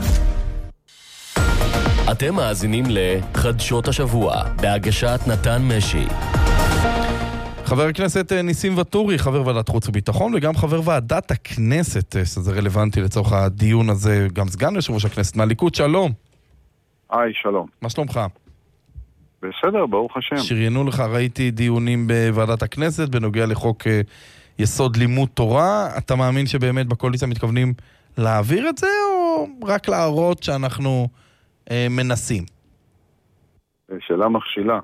אתם מאזינים לחדשות השבוע, בהגשת נתן משי. חבר הכנסת ניסים וטורי, חבר ועדת חוץ וביטחון, וגם חבר ועדת הכנסת, שזה רלוונטי לצורך הדיון הזה, גם סגן יושב ראש הכנסת מהליכוד, שלום. היי, שלום. מה שלומך? בסדר, ברוך השם. שריינו לך, ראיתי דיונים בוועדת הכנסת, בנוגע לחוק יסוד לימוד תורה. אתה מאמין שבאמת בקואליציה מתכוונים להעביר את זה, או רק להראות שאנחנו מנסים? שאלה מכשילה.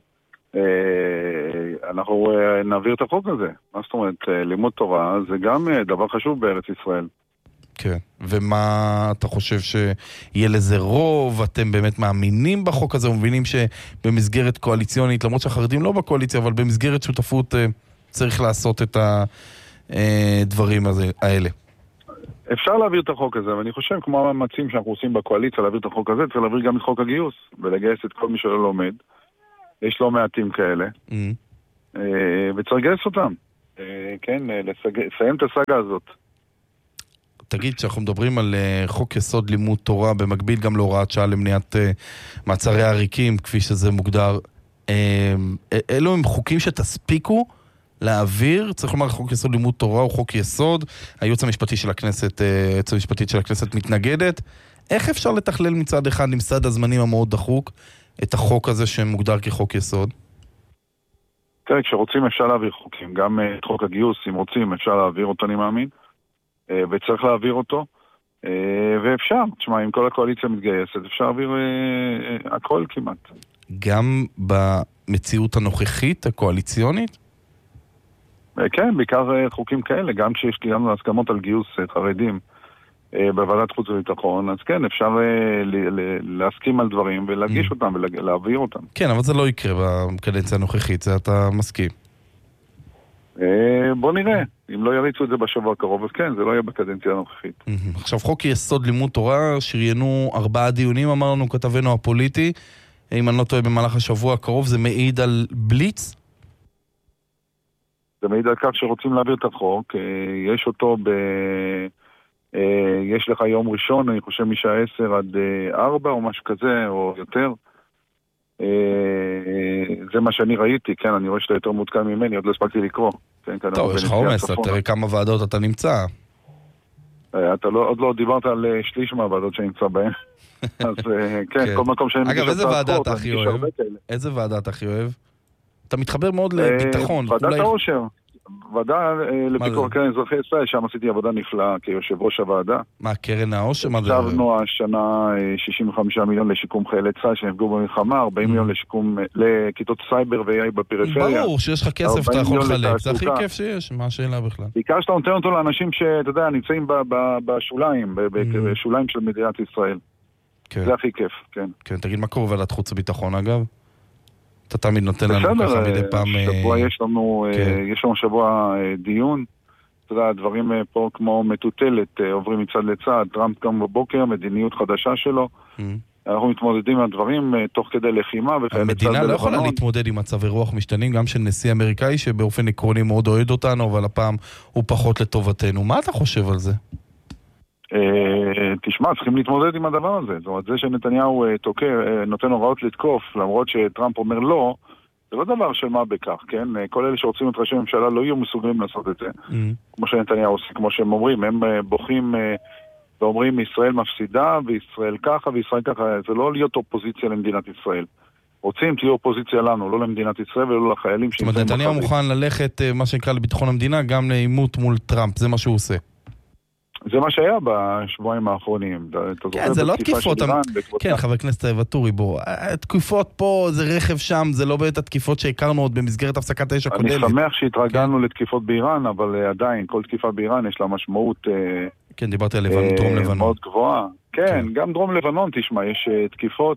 אנחנו נעביר את החוק הזה. מה זאת אומרת, לימוד תורה זה גם דבר חשוב בארץ ישראל. כן, ומה אתה חושב שיהיה לזה רוב? אתם באמת מאמינים בחוק הזה ומבינים שבמסגרת קואליציונית, למרות שהחרדים לא בקואליציה, אבל במסגרת שותפות צריך לעשות דברים האלה. אפשר להעביר את החוק הזה, ואני חושב, כמו המאמצים שאנחנו עושים בקואליציה להעביר את החוק הזה, צריך להעביר גם את חוק הגיוס, ולגייס את כל מי שלא לומד. יש לא מעטים כאלה. וצריך לגייס אותם. כן, לסיים את הסאגה הזאת. תגיד, שאנחנו מדברים על חוק יסוד לימוד תורה, במקביל גם להוראת שעה למניעת מעצרי עריקים, כפי שזה מוגדר, אלו הם חוקים שתספיקו להעביר, צריך לומר חוק יסוד לימוד תורה הוא חוק יסוד, הייעוץ המשפטי של הכנסת, הייעוץ המשפטית של הכנסת מתנגדת. איך אפשר לתכלל מצד אחד עם סד הזמנים המאוד דחוק את החוק הזה שמוגדר כחוק יסוד? תראה, כשרוצים אפשר להעביר חוקים, גם את חוק הגיוס, אם רוצים אפשר להעביר אותו, אני מאמין, וצריך להעביר אותו, ואפשר, תשמע, אם כל הקואליציה מתגייסת, אפשר להעביר הכל כמעט. גם במציאות הנוכחית, הקואליציונית? כן, בעיקר חוקים כאלה, גם כשיש לנו הסכמות על גיוס חרדים בוועדת חוץ וביטחון, אז כן, אפשר להסכים על דברים ולהגיש אותם ולהעביר אותם. כן, אבל זה לא יקרה בקדנציה הנוכחית, זה אתה מסכים. בוא נראה, אם לא יריצו את זה בשבוע הקרוב, אז כן, זה לא יהיה בקדנציה הנוכחית. עכשיו, חוק יסוד לימוד תורה, שריינו 4 דיונים, אמר לנו כתבנו הפוליטי, אם אני לא טועה במהלך השבוע הקרוב, זה מעיד על בליץ? זה מעיד על כך שרוצים להעביר את החוק, יש אותו יש לך יום ראשון, אני חושב משעה 10 עד 4 או משהו כזה, או יותר. זה מה שאני ראיתי, כן, אני רואה שאתה יותר מעודכן ממני, עוד לא הספקתי לקרוא. טוב, יש לך עומס, תראה כמה ועדות אתה נמצא. אתה עוד לא דיברת על שליש מהוועדות שנמצא בהן. אז כן, כל מקום שאני... אגב, איזה ועדה אתה הכי אוהב? איזה ועדה אתה הכי אוהב? אתה מתחבר מאוד לביטחון. ועדת העושר. ועדה לביקורת קרן אזרחי ישראל, שם עשיתי עבודה נפלאה כיושב ראש הוועדה. מה, קרן העושר? הצבנו השנה 65 מיליון לשיקום חיילי צה"ל שנפגעו במלחמה, 40 מיליון לשיקום לכיתות סייבר ו-AI בפריפריה. ברור שיש לך כסף, אתה יכול לחלק, זה הכי כיף שיש, מה השאלה בכלל? בעיקר שאתה נותן אותו לאנשים שאתה יודע, נמצאים בשוליים, בשוליים של מדינת ישראל. זה הכי כיף, כן. כן, תגיד, מה קורה ועדת חוץ וביטחון אגב? אתה תמיד נותן לנו ככה מדי פעם... שבוע יש לנו שבוע דיון, אתה יודע, הדברים פה כמו מטוטלת, עוברים מצד לצד, טראמפ קם בבוקר, מדיניות חדשה שלו, אנחנו מתמודדים עם הדברים תוך כדי לחימה. המדינה לא יכולה להתמודד עם מצבי רוח משתנים, גם של נשיא אמריקאי שבאופן עקרוני מאוד אוהד אותנו, אבל הפעם הוא פחות לטובתנו. מה אתה חושב על זה? תשמע, צריכים להתמודד עם הדבר הזה. זאת אומרת, זה שנתניהו נותן הוראות לתקוף, למרות שטראמפ אומר לא, זה לא דבר של מה בכך, כן? כל אלה שרוצים את ראשי הממשלה לא יהיו מסוגלים לעשות את זה. כמו שנתניהו עושה, כמו שהם אומרים, הם בוכים ואומרים ישראל מפסידה, וישראל ככה, וישראל ככה. זה לא להיות אופוזיציה למדינת ישראל. רוצים תהיו אופוזיציה לנו, לא למדינת ישראל ולא לחיילים. זאת אומרת, נתניהו מוכן ללכת, מה שנקרא לביטחון המדינה, גם לעימות מול טראמפ, זה מה שהוא עושה. זה מה שהיה בשבועיים האחרונים. כן, זה לא תקיפות. כן, חבר הכנסת ואטורי, בוא. התקיפות פה, זה רכב שם, זה לא באמת התקיפות שהכרנו עוד במסגרת הפסקת האש הקודמת. אני שמח שהתרגלנו לתקיפות באיראן, אבל עדיין, כל תקיפה באיראן יש לה משמעות... כן, דיברתי על לבנון, דרום לבנון. מאוד גבוהה. כן, גם דרום לבנון, תשמע, יש תקיפות.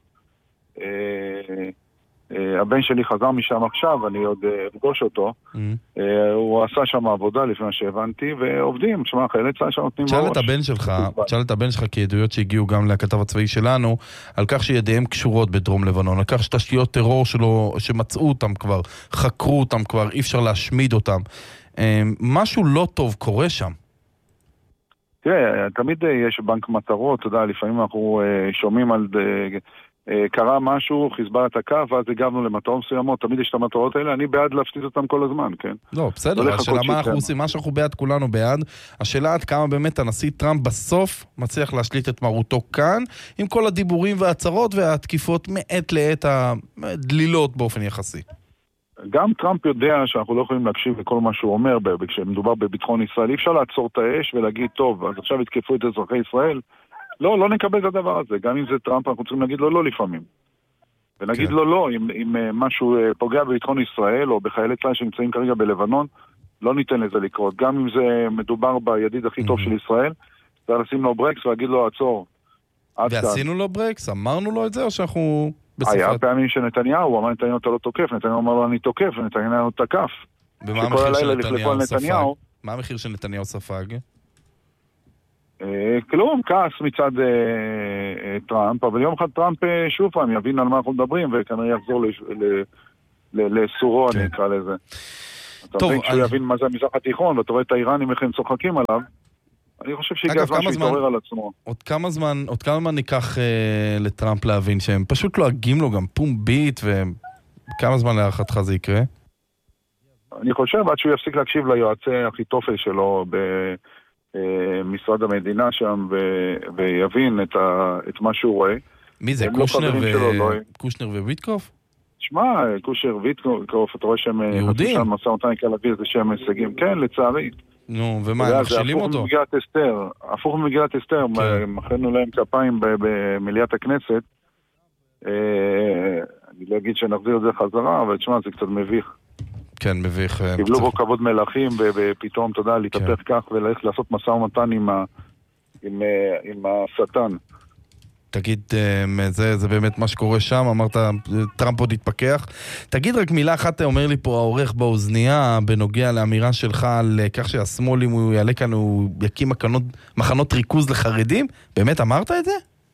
הבן שלי חזר משם עכשיו, אני עוד פגוש אותו. הוא עשה שם עבודה לפני שהבנתי, ועובדים, תשמע, חיילי צה"ל שנותנים בראש. תשאל את הבן שלך כעדויות שהגיעו גם לכתב הצבאי שלנו, על כך שידיהם קשורות בדרום לבנון, על כך שתשתיות טרור שלו, שמצאו אותם כבר, חקרו אותם כבר, אי אפשר להשמיד אותם. משהו לא טוב קורה שם. תראה, תמיד יש בנק מטרות, אתה יודע, לפעמים אנחנו שומעים על... קרה משהו, חיזבאללה תקף, ואז הגבנו למטרות מסוימות, תמיד יש את המטרות האלה, אני בעד להפסיד אותם כל הזמן, כן? לא, בסדר, השאלה מה אנחנו עושים, מה שאנחנו בעד, כולנו בעד, השאלה עד כמה באמת הנשיא טראמפ בסוף מצליח להשליט את מרותו כאן, עם כל הדיבורים וההצהרות והתקיפות מעת לעת הדלילות באופן יחסי. גם טראמפ יודע שאנחנו לא יכולים להקשיב לכל מה שהוא אומר, כשמדובר בביטחון ישראל, אי אפשר לעצור את האש ולהגיד, טוב, אז עכשיו התקפו את אזרחי ישראל, לא נקבל את הדבר הזה. גם אם זה טראמפ, אנחנו צריכים להגיד לו לא לפעמים. ונגיד לו לא, אם משהו פוגע בביטחון ישראל, או בחיילי צה"ל שנמצאים כרגע בלבנון, לא ניתן לזה לקרות. גם אם זה מדובר בידיד הכי טוב של ישראל, צריך לשים לו ברקס ולהגיד לו עצור. ועשינו לו ברקס? אמרנו לו את זה, או שאנחנו בספרד? היה פעמים שנתניהו, הוא אמר נתניהו אתה לא תוקף, נתניהו אמר לו אני תוקף, ונתניהו תקף. ומה המחיר של נתניהו ספג? מה המחיר של נתניהו ספג? כלום, כעס מצד טראמפ, אבל יום אחד טראמפ שוב פעם יבין על מה אנחנו מדברים, וכנראה יחזור לסורו, אני אקרא לזה. אתה מבין, כשהוא יבין מה זה המזרח התיכון, ואתה רואה את האיראנים איך הם צוחקים עליו, אני חושב שהגיע הזמן שיתעורר על עצמו. עוד כמה זמן ניקח לטראמפ להבין שהם פשוט לועגים לו גם פומבית, וכמה זמן להערכתך זה יקרה? אני חושב עד שהוא יפסיק להקשיב ליועצי אחיתופל שלו במשרד המדינה שם, ויבין את מה שהוא רואה. מי זה? קושנר וויטקוף? תשמע, קושר ויטקוף, אתה רואה שהם יהודים? מסע אותם כלביר, זה שהם הישגים. כן, לצערי. נו, ומה, הם מכשילים אותו? הפוך ממגילת אסתר, מחאנו להם כפיים במליאת הכנסת. אני לא אגיד שנחזיר את זה חזרה, אבל תשמע, זה קצת מביך. כן, מביך. קיבלו בו כבוד מלכים, ופתאום, אתה יודע, להתהפך כך וללכת לעשות מסע ומתן עם השטן. תגיד, זה באמת מה שקורה שם, אמרת, טראמפ עוד התפכח. תגיד רק מילה אחת, אומר לי פה העורך באוזנייה, בנוגע לאמירה שלך על כך שהשמאל, אם הוא יעלה כאן, הוא יקים מחנות ריכוז לחרדים. באמת אמרת את זה?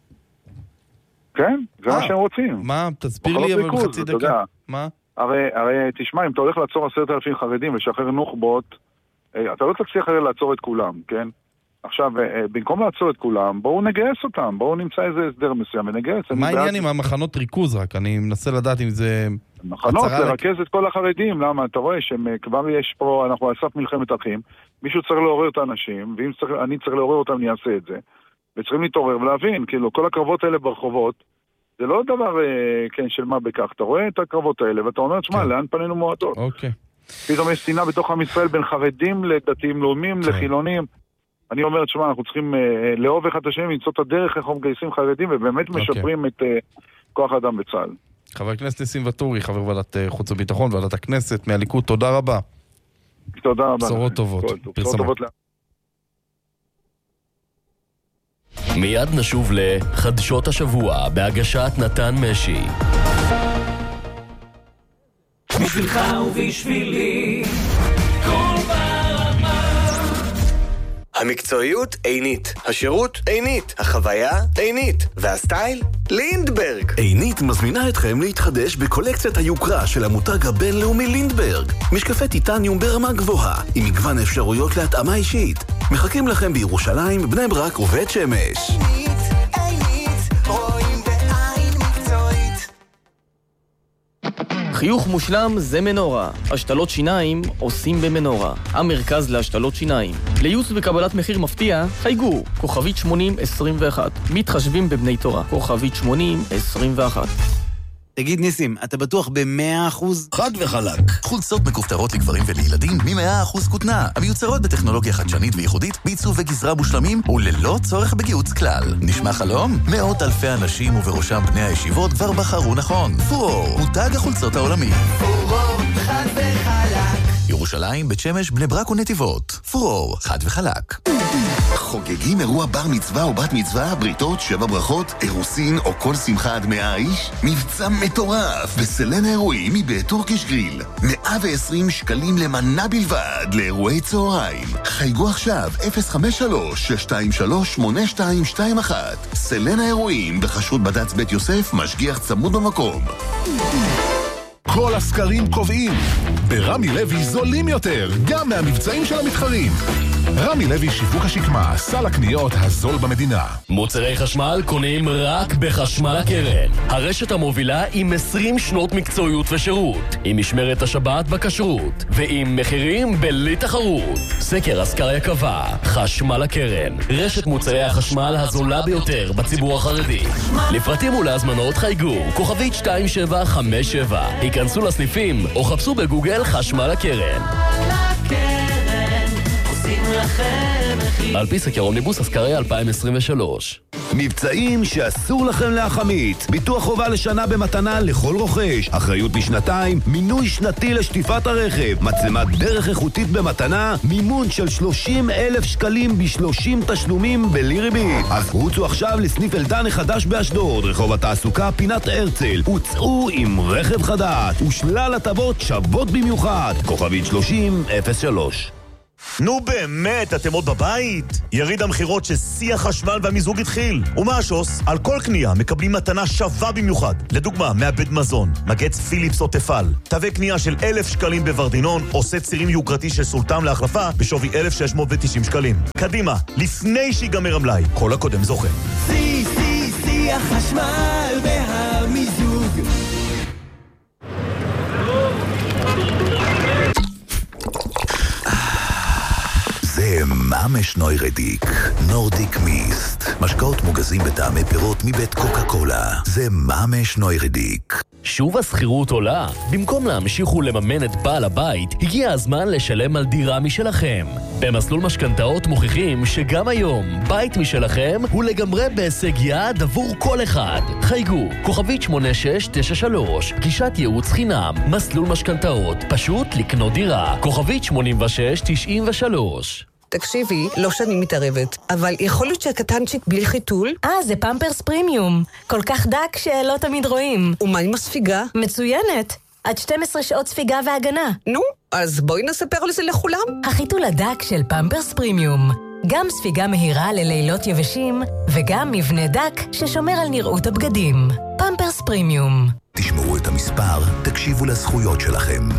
כן, זה מה שהם רוצים. מה? תסביר לי אבל בחצי דקה. מה? הרי תשמע, אם אתה הולך לעצור 10,000 חרדים ושחרר נוח'בות, אתה לא תצליח הרי לעצור את כולם, כן? עכשיו, במקום לעצור את כולם, בואו נגייס אותם, בואו נמצא איזה הסדר מסוים ונגייס. מה העניין עם המחנות ריכוז רק? אני מנסה לדעת אם זה... מחנות, לרכז את כל החרדים, למה? אתה רואה שכבר יש פה, אנחנו על סף מלחמת אחים, מישהו צריך לעורר את האנשים, ואם אני צריך לעורר אותם, אני אעשה את זה. וצריכים להתעורר ולהבין, כאילו, כל הקרבות האלה ברחובות, זה לא דבר, כן, של מה בכך. אתה רואה את הקרבות האלה, ואתה אומר, תשמע, לאן פנינו מועדות? אוקיי. פתאום יש שנאה בתוך עם ישראל בין חרדים לדתיים לאומיים, לחילונים. אני אומר, תשמע, אנחנו צריכים לאהוב אחד את השני, למצוא את הדרך איך אנחנו מגייסים חרדים, ובאמת משפרים את כוח האדם בצה"ל. חבר הכנסת ניסים ואטורי, חבר ועדת חוץ וביטחון, ועדת הכנסת, מהליכוד, תודה רבה. תודה רבה. בשורות טובות. בשורות טובות. מיד נשוב לחדשות השבוע בהגשת נתן משי. בשבילך ובשבילי כל ברמה. המקצועיות עינית, השירות עינית, החוויה עינית, והסטייל לינדברג. עינית מזמינה אתכם להתחדש בקולקציית היוקרה של המותג הבינלאומי לינדברג. משקפי טיטניום ברמה גבוהה, עם מגוון אפשרויות להתאמה אישית. מחכים לכם בירושלים, בני ברק ובית שמש. חיוך מושלם זה מנורה. השתלות שיניים עושים במנורה. המרכז להשתלות שיניים. לייעוץ וקבלת מחיר מפתיע, חייגו. כוכבית 8021. מתחשבים בבני תורה. כוכבית 8021. תגיד ניסים, אתה בטוח ב100%? חד וחלק. חולצות מכופתרות לגברים ולילדים מ100% כותנה, המיוצרות בטכנולוגיה חדשנית וייחודית, בעיצוב וגזרה מושלמים וללא צורך בגיוץ כלל. נשמע חלום? מאות אלפי אנשים ובראשם בני הישיבות כבר בחרו נכון. פורור, מותג החולצות העולמי. פורור, חד וחלק. ירושלים, בית שמש, בני ברק ונתיבות. פורור, חד וחלק. חוגגים אירוע בר מצווה או בת מצווה, בריתות, 7 ברכות, אירוסין או כל שמחה עד 100 איש? מבצע מטורף בסלן האירועים מבית טורקיש גריל. 120 שקלים למנה בלבד לאירועי צהריים. חייגו עכשיו 053-623-8221. סלן האירועים בחשרות בד"ץ בית יוסף, משגיח צמוד במקום. כל הסקרים קובעים, ברמי לוי זולים יותר, גם מהמבצעים של המתחרים. רמי לוי שיווק השקמה, סל הקניות הזול במדינה. מוצרי חשמל קונים רק בחשמל הקרן. הרשת המובילה עם 20 שנות מקצועיות ושירות, עם משמרת השבת בכשרות, ועם מחירים בלי תחרות. סקר אסקריה קבע, חשמל הקרן, רשת מוצרי החשמל הזולה ביותר בציבור החרדי. לפרטים ולהזמנות חייגו, כוכבית 2757. היכנסו לסניפים או חפשו בגוגל חשמל הקרן. על פי סקר אומניבוס אסקריה 2023. מבצעים שאסור לכם להחמיץ. ביטוח חובה לשנה במתנה לכל רוכש. אחריות לשנתיים, מינוי שנתי לשטיפת הרכב, מצלמת דרך איכותית במתנה, מימון של 30,000 שקלים ב30 תשלומים בלי ריבית. אז רוצו עכשיו לסניף אלדן החדש באשדוד, רחוב התעסוקה פינת הרצל. הוצאו עם רכב חדש ושלל הטבות שוות במיוחד. כוכבית 3003. נו באמת, אתם עוד בבית? יריד המחירות ששיא החשמל והמיזוג התחיל. ומה השוס? על כל קנייה מקבלים מתנה שווה במיוחד. לדוגמה, מעבד מזון, מגץ פיליפס או תפל. תווה קנייה של 1,000 שקלים בוורדינון, או סט צירים יוקרתי של סולטם להחלפה בשווי 1,690 שקלים. קדימה, לפני שיגמר המלאי. כל הקודם זוכה. שיא החשמל והמיזוג. זה ממש נוירדיק, נורדיק מיסט. משקאות מוגזים בטעמי פירות מבית קוקה קולה. זה ממש נוירדיק. שוב הסחירות עולה. במקום להמשיך ולממן את בעל הבית, הגיע הזמן לשלם על דירה משלכם. במסלול משכנתאות מוכיחים שגם היום, בית משלכם הוא לגמרי בהישג יד עבור כל אחד. חייגו, כוכבית 8693, גישת ייעוץ חינם, מסלול משכנתאות, פשוט לקנות דירה, כוכבית 8693. תקשיבי, לא שאני מתערבת, אבל יכול להיות שהקטנצ'יק בלי חיתול? זה פמפרס פרימיום. כל כך דק שלא תמיד רואים. ומה עם הספיגה? מצוינת. עד 12 שעות ספיגה והגנה. נו, אז בואי נספר על זה לכולם. החיתול הדק של פמפרס פרימיום. גם ספיגה מהירה ללילות יבשים, וגם מבנה דק ששומר על נראות הבגדים. פמפרס פרימיום. תשמעו את המספר, תקשיבו לזכויות שלכם.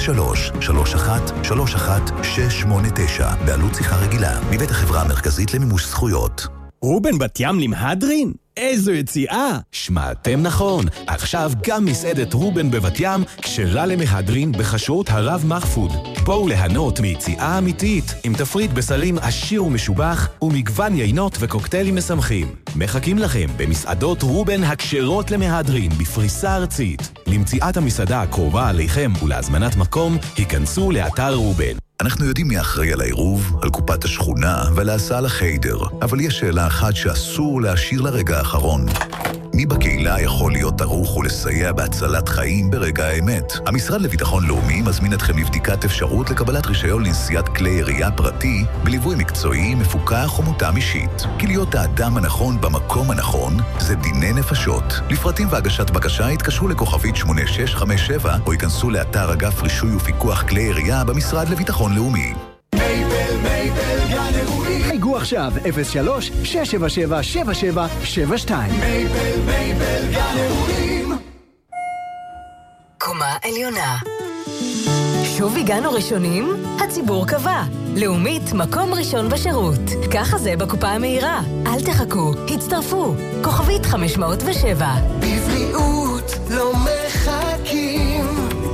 03-31-31-689, בעלות שיחה רגילה, מבית החברה המרכזית למימוש זכויות. רובן בת ים למהדרין? איזו יציאה! שמעתם נכון, עכשיו גם מסעדת רובן בבת ים כשרה למהדרין בחשרות הרב מחפוד. בואו ליהנות מיציאה אמיתית עם תפריט בסלים עשיר ומשובח ומגוון יינות וקוקטיילים משמחים. מחכים לכם במסעדות רובן הכשרות למהדרין בפריסה ארצית. למציאת המסעדה הקרובה עליכם ולהזמנת מקום, היכנסו לאתר רובן. אנחנו יודעים מי אחראי על העירוב, על קופת השכונה ועל ההסעה לחיידר, אבל יש שאלה אחת שאסור להשאיר לרגע האחרון. מי בקהילה יכול להיות ערוך ולסייע בהצלת חיים ברגע האמת? המשרד לביטחון לאומי מזמין אתכם לבדיקת אפשרות לקבלת רישיון לנסיעת כלי ירייה פרטי בליווי מקצועי, מפוקח ומותאם אישית. כי להיות האדם הנכון במקום הנכון זה דיני נפשות. לפרטים והגשת בקשה התקשרו לכוכבית 8657 או ייכנסו לאתר אגף רישוי ופיקוח כלי ירייה במשרד לביטחון לאומי. מייבל, גן אירועים. חייגו עכשיו 03-677-7772. מייבל, גן אירועים. קומה עליונה. שוב הגענו ראשונים? הציבור קבע. לאומית, מקום ראשון בשירות. ככה זה בקופה המהירה. אל תחכו, הצטרפו. כוכבית 507. בבריאות לא מחכים.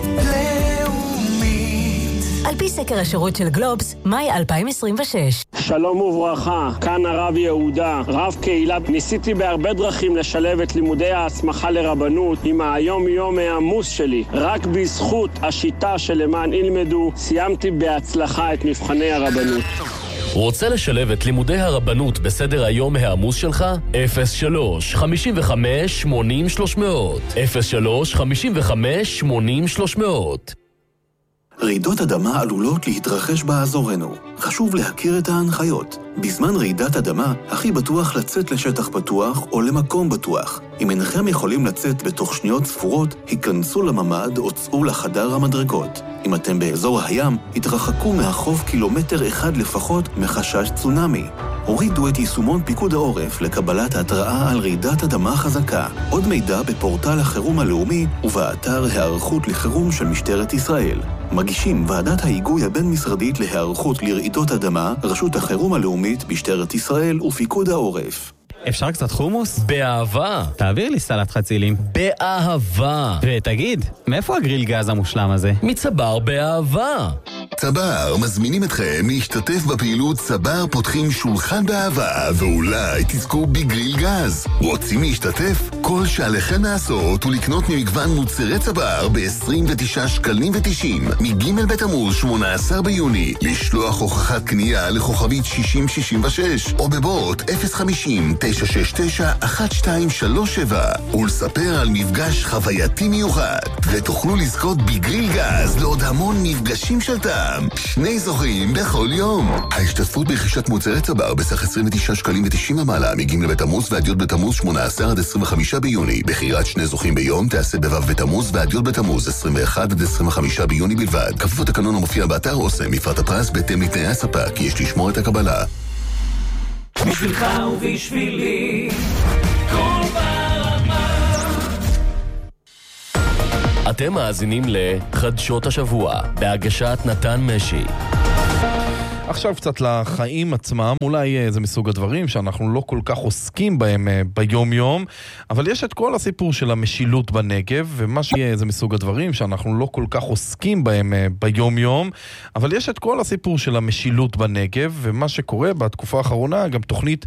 על פי סקר השירות של גלובס, מאי 2026. שלום וברכה, כאן הרב יהודה, רב קהילה. ניסיתי בהרבה דרכים לשלב את לימודי ההסמכה לרבנות עם היום-יום העמוס שלי. רק בזכות השיטה שלמען ילמדו, סיימתי בהצלחה את מבחני הרבנות. רוצה לשלב את לימודי הרבנות בסדר היום העמוס שלך? 03-55-80-300 03-55-80-300. רעידות אדמה עלולות להתרחש באזורנו. חשוב להכיר את ההנחיות. בזמן רעידת אדמה, הכי בטוח לצאת לשטח פתוח או למקום בטוח. אם אינכם יכולים לצאת בתוך שניות ספורות, היכנסו לממ"ד או צאו לחדר המדרגות. אם אתם באזור הים, התרחקו מהחוף קילומטר אחד לפחות מחשש צונאמי. הורידו את יישומון פיקוד העורף לקבלת התראה על רעידת אדמה חזקה. עוד מידע בפורטל החירום הלאומי ובאתר הערכות לחירום של משטרת ישראל. מגישים ועדת ההיגוי הבין-משרדית להיערכות לרעידות אדמה, רשות החירום הלאומית, משטרת ישראל ופיקוד העורף. אפשר קצת חומוס? באהבה. תעביר לי סלט חצילים. באהבה. ותגיד, מאיפה הגריל גז המושלם הזה? מצבר באהבה. צבר מזמינים אתכם להשתתף בפעילות צבר פותחים שולחן באהבה, ואולי תזכו בגריל גז. רוצים להשתתף? כל שעליכם לעשות הוא לקנות ממגוון מוצרי צבר ב-29 שקלים ו-90 מג' בתמוז 18 ביוני, לשלוח הוכחת קנייה לכוכבית 6066 או בבוט 050-969-1237 ולספר על מפגש חווייתי מיוחד, ותוכלו לזכות בגריל גז לעוד המון מפגשים של טעם. 2 זוכים בכל יום. ההשתתפות ברכישת מוצרי צבר בסך 29 שקלים ו-90 מעלה מג' בתמוז ועד י' בתמוז 18 עד 25 ביוני. בחירת שני זוכים ביום תעשה בו' בתמוז ועד י' בתמוז, 21 עד 25 ביוני בלבד. כפוף לתקנון המופיע באתר אוסם, מפרט הפרס בהתאם לתנאי הספק, יש לשמור את הקבלה. בשבילך ובשבילי, כל ברמה. אתם מאזינים לחדשות השבוע, בהגשת נתן משי. עכשיו קצת לחיים עצמם, אולי זה מסוג הדברים שאנחנו לא כל כך עוסקים בהם ביום יום, אבל יש את כל הסיפור של המשילות בנגב, ומה שזה מסוג הדברים שאנחנו לא כל כך עוסקים בהם ביום יום, אבל יש את כל הסיפור של המשילות בנגב, ומה שקורה בתקופה האחרונה, גם תוכנית